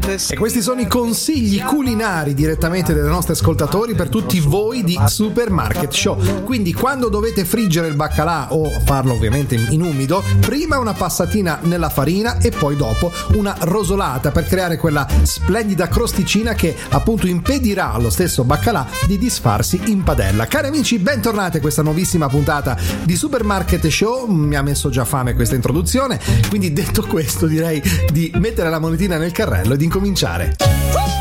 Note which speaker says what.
Speaker 1: E questi sono i consigli culinari direttamente dai nostri ascoltatori per tutti voi di Supermarket Show. Quindi quando dovete friggere il baccalà o farlo ovviamente in umido, prima una passatina nella farina e poi dopo una rosolata per creare quella splendida crosticina che appunto impedirà allo stesso baccalà di disfarsi in padella. Cari amici, bentornati a questa nuovissima puntata di Supermarket Show. Mi ha messo già fame questa introduzione, quindi detto questo direi di mettere la monetina nel carrello e di incominciare.